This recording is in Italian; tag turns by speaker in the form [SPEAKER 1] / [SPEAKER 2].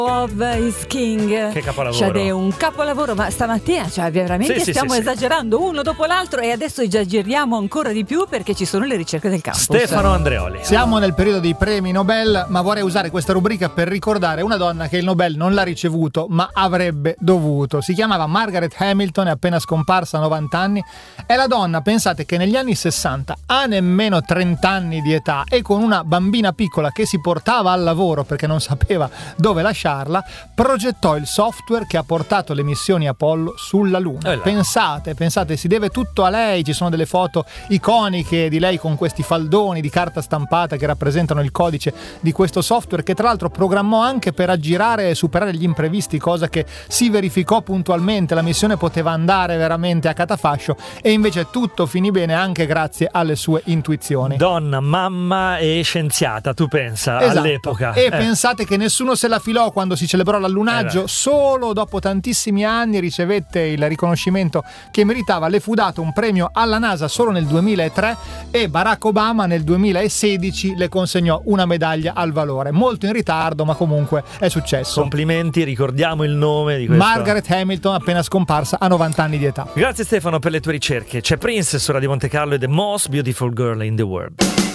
[SPEAKER 1] Love is King.
[SPEAKER 2] Che capolavoro.
[SPEAKER 1] Cioè, un capolavoro, ma stamattina veramente stiamo esagerando uno dopo l'altro, e adesso esageriamo ancora di più perché ci sono le ricerche del campus.
[SPEAKER 2] Stefano Andreoli.
[SPEAKER 3] Siamo nel periodo dei premi Nobel, ma vorrei usare questa rubrica per ricordare una donna che il Nobel non l'ha ricevuto, ma avrebbe dovuto. Si chiamava Margaret Hamilton, è appena scomparsa a 90 anni. È la donna, pensate, che negli anni 60 ha nemmeno 30 anni di età e con una bambina piccola che si portava al lavoro perché non sapeva dove lasciarla, progettò il software che ha portato le missioni Apollo sulla Luna. Pensate, si deve tutto a lei. Ci sono delle foto iconiche di lei con questi faldoni di carta stampata che rappresentano il codice di questo software, che tra l'altro programmò anche per aggirare e superare gli imprevisti, cosa che si verificò puntualmente. La missione poteva andare veramente a catafascio e invece tutto finì bene anche grazie alle sue intuizioni.
[SPEAKER 2] Donna, mamma e scienziata, tu pensa, all'epoca.
[SPEAKER 3] E pensate che nessuno se la filò quando si celebrò l'allunaggio. Solo dopo tantissimi anni ricevette il riconoscimento che meritava. Le fu dato un premio alla NASA solo nel 2003 e Barack Obama nel 2016 le consegnò una medaglia al valore. Molto in ritardo, ma comunque è successo.
[SPEAKER 2] Complimenti, ricordiamo il nome di questo.
[SPEAKER 3] Margaret Hamilton, appena scomparsa a 90 anni di età.
[SPEAKER 2] Grazie Stefano per le tue ricerche. C'è Prince su Radio Monte Carlo e The Most Beautiful Girl in the World.